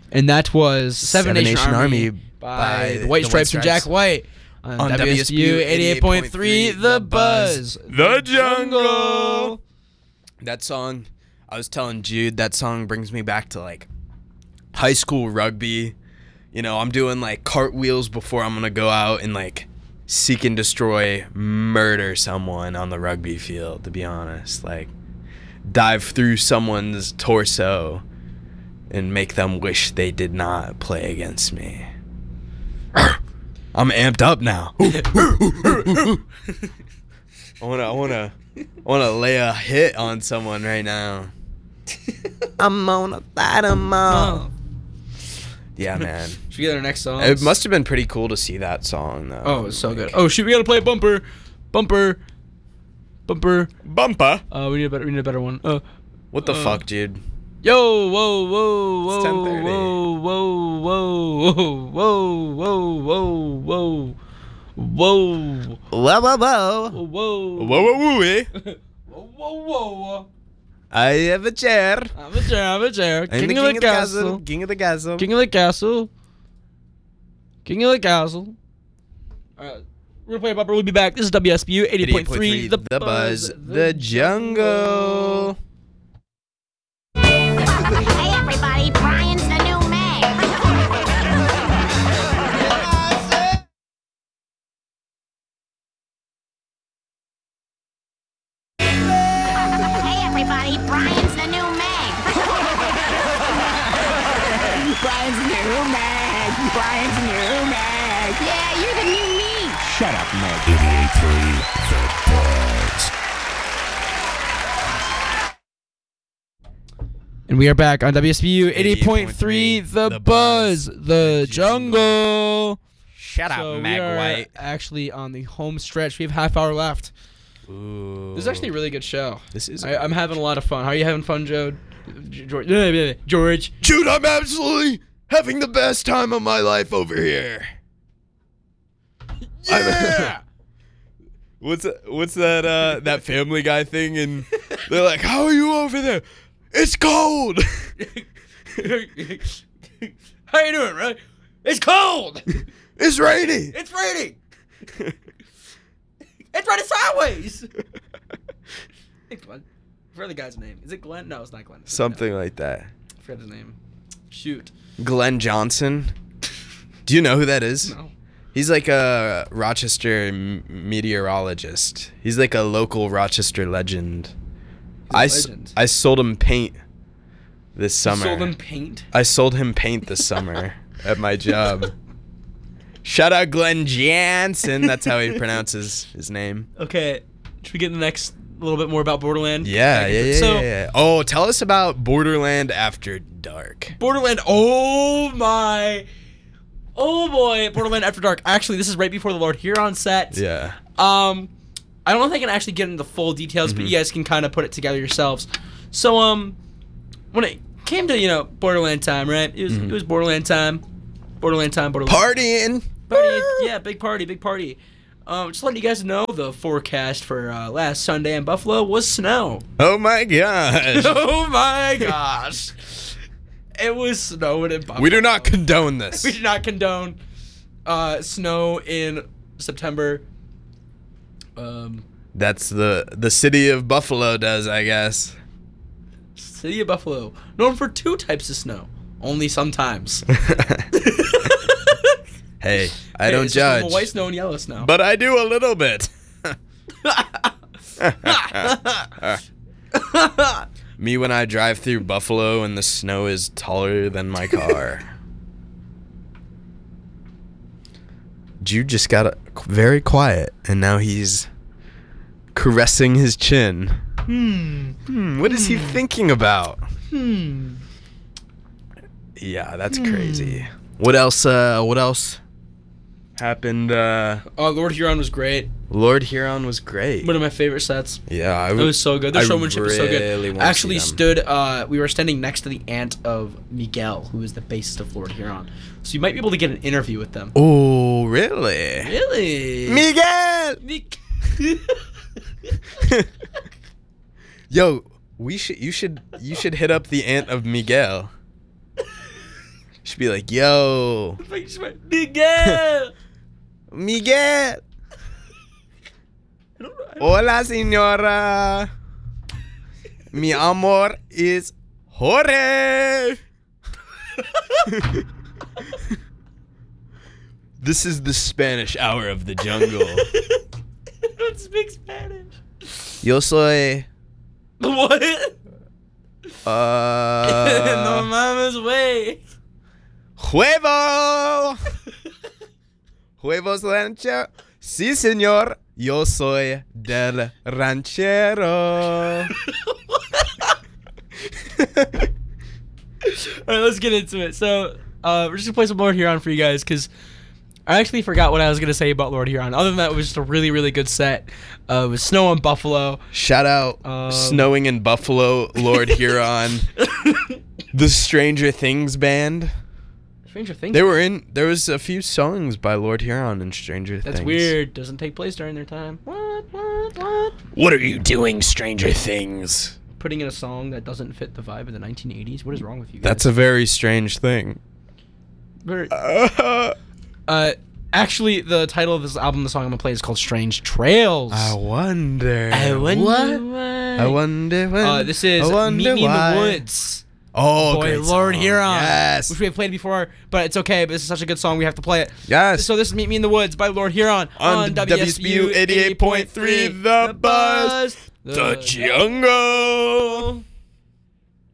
And that was Seven Nation Army by the White Stripes and Jack White on WSBU 88.3 The Buzz. The Jungle. That song, I was telling Jude, that song brings me back to like high school rugby. You know, I'm doing like cartwheels before I'm going to go out and like seek and destroy, murder someone on the rugby field, to be honest. Like, dive through someone's torso and make them wish they did not play against me. I'm amped up now. I wanna lay a hit on someone right now. I'm gonna light 'em up. Yeah, man. Should we get our next song? It must have been pretty cool to see that song, though. Oh, it's so good. Oh, shoot, we gotta play Bumper. Bumper. We We need a better one. What the fuck, dude? Yo, whoa, whoa, whoa, It's 10:30. whoa, whoa, whoa, whoa, whoa, whoa, whoa, whoa, Whoa, whoa, whoa. whoa, Whoa, whoa, whoa, eh? whoa, whoa. I have a chair. I'm a chair. I'm King of the castle. King of the castle. King of the castle. King of the castle. Alright, we're gonna play Bumper. We'll be back. This is WSBU 88.3 The Buzz. The Jungle. Hey everybody, Brian's the new Meg. Hey everybody, Brian's the new Meg. Brian's the new Meg. Brian's the new Meg. Yeah, you're the new me. Shut up, Meg. 88.3 The Buzz. And we are back on WSBU 88.3 The Buzz, The Jungle. Shut So up, we Meg are White. actually on the home stretch. We have half hour left. Ooh. This is actually a really good show. This is. I'm having a lot of fun. How are you having fun, Joe? George. Dude, I'm absolutely having the best time of my life over here. Yeah. What's that that Family Guy thing? And they're like, "How are you over there? It's cold." How you doing, right? It's cold. It's raining. It's raining. It's raining sideways. Hey, Glenn. I forgot the guy's name. Is it Glenn? No, it's not Glenn. Something like that. I forgot his name. Shoot. Glenn Johnson. Do you know who that is? No. He's like a Rochester meteorologist. He's like a local Rochester legend. Legend. I sold him paint this summer. Sold him paint? I sold him paint this summer at my job. Shout out Glenn Jansen. That's how he pronounces his name. Okay. Should we get the next little bit more about Borderland? Yeah. Oh, tell us about Borderland After Dark. Borderland. Oh my. Oh boy. Borderland After Dark. Actually, this is right before the Lord Huron set. Yeah. I don't know if I can actually get into full details, but you guys can kind of put it together yourselves. So, when it came to, Borderland time, right? It was Borderland time. Borderland. Partying. Yeah, big party. Just letting you guys know, the forecast for last Sunday in Buffalo was snow. Oh my gosh. Oh my gosh. It was snowing in Buffalo. We do not condone this. We do not condone snow in September. That's the city of Buffalo does, I guess. City of Buffalo, known for two types of snow. Only sometimes. Hey, I don't it's judge. just white snow and yellow snow. But I do a little bit. Me when I drive through Buffalo and the snow is taller than my car. Jude just got very quiet, and now he's caressing his chin. What is he thinking about? Yeah, that's crazy. What else happened? Lord Huron was great. Lord Huron was great. One of my favorite sets. Yeah, It was so good. Their showmanship was so really good. wanna Actually see them. we were standing next to the aunt of Miguel, who is the bassist of Lord Huron. So you might be able to get an interview with them. Oh, really? Really? Miguel! Yo, you should hit up the aunt of Miguel. Should be like, yo, Miguel. Miguel. Hola, señora. Mi amor is Jorge. This is the Spanish hour of the jungle. I don't speak Spanish. Yo soy. What? No mames, way. Huevo. Huevos ranchero. Sí, señor. Yo soy del ranchero. All right, let's get into it. So, we're just gonna play some Lord Huron for you guys because I actually forgot what I was gonna say about Lord Huron. Other than that, it was just a really, really good set. It was Snow in Buffalo. Shout out Snowing in Buffalo, Lord Huron, the Stranger Things band. Stranger Things. There was a few songs by Lord Huron in Stranger Things. That's weird. Doesn't take place during their time. What? What are you doing, Stranger Things? Putting in a song that doesn't fit the vibe of the 1980s. What is wrong with you guys? That's a very strange thing. Actually, the title of this album, the song I'm gonna play, is called "Strange Trails." I wonder. What? I wonder when. This is "Meet Me in the Woods." Oh, Boy, great Lord song. Huron. Yes. Which we have played before, but it's okay. But this is such a good song, we have to play it. Yes. So this is "Meet Me in the Woods" by Lord Huron on WSBU 88.3, The Buzz, the jungle.